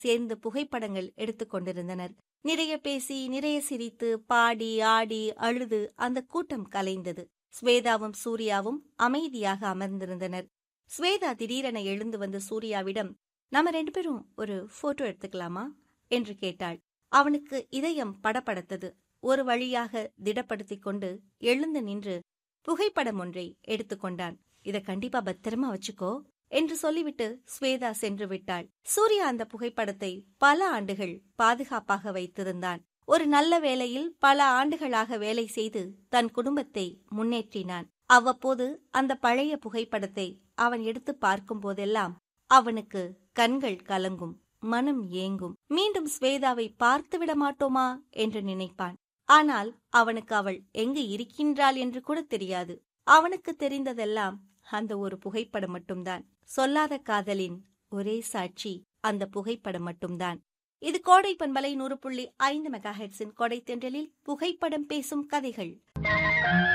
சேர்ந்து புகைப்படங்கள் எடுத்துக் கொண்டிருந்தனர். நிறைய பேசி, நிறைய சிரித்து, பாடி, ஆடி, அழுது அந்த கூட்டம் கலைந்தது. ஸ்வேதாவும் சூர்யாவும் அமைதியாக அமர்ந்திருந்தனர். ஸ்வேதா திடீரென எழுந்து வந்து சூர்யாவிடம், "நம்ம 2 பேரும் ஒரு போட்டோ எடுத்துக்கலாமா?" என்று கேட்டாள். அவனுக்கு இதயம் படபடத்தது. ஒரு வழியாக திடப்படுத்திக் கொண்டு எழுந்து நின்று புகைப்படம் ஒன்றை எடுத்துக்கொண்டான். "இத கண்டிப்பா பத்திரமா வச்சுக்கோ" என்று சொல்லிவிட்டு ஸ்வேதா சென்று விட்டாள். சூர்யா அந்த புகைப்படத்தை பல ஆண்டுகள் பாதுகாப்பாக வைத்திருந்தான். ஒரு நல்ல வேலையில் பல ஆண்டுகளாக வேலை செய்து தன் குடும்பத்தை முன்னேற்றினான். அவ்வப்போது அந்த பழைய புகைப்படத்தை அவன் எடுத்து பார்க்கும் போதெல்லாம் அவனுக்கு கண்கள் கலங்கும், மனம் ஏங்கும். மீண்டும் ஸ்வேதாவை பார்த்துவிட மாட்டோமா என்று நினைப்பான். ஆனால் அவனுக்கு அவள் எங்கு இருக்கின்றாள் என்று கூட தெரியாது. அவனுக்கு தெரிந்ததெல்லாம் அந்த ஒரு புகைப்படம் மட்டும்தான். சொல்லாத காதலின் ஒரே சாட்சி அந்த புகைப்படம் மட்டும்தான். இது கோடை பண்பலை 100.5 மெகாஹெர்ட்ஸின் கொடை தென்றலில் புகைப்படம் பேசும் கதைகள்.